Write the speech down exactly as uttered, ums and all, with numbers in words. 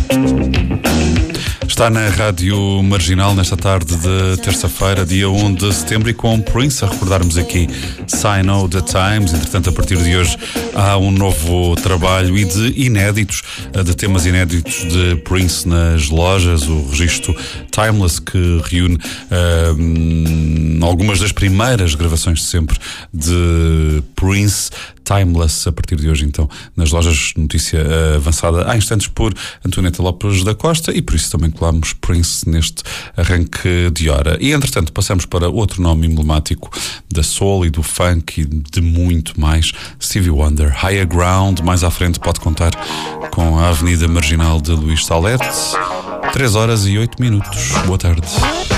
Está na Rádio Marginal nesta tarde de terça-feira, dia um de setembro, e com Prince a recordarmos aqui Sign of the Times. Entretanto, a partir de hoje há um novo trabalho e de inéditos, de temas inéditos de Prince nas lojas, o registro Timeless, que reúne uh, algumas das primeiras gravações de sempre de Prince. Timeless, a partir de hoje, então, nas lojas. Notícia uh, avançada há instantes por Antoneta Lopes da Costa, e por isso também colamos Prince neste arranque de hora. E, entretanto, passamos para outro nome emblemático da soul e do funk e de muito mais, Stevie Wonder. Higher Ground. Mais à frente pode contar com a Avenida Marginal de Luís Salete. três horas e oito minutos. Boa tarde.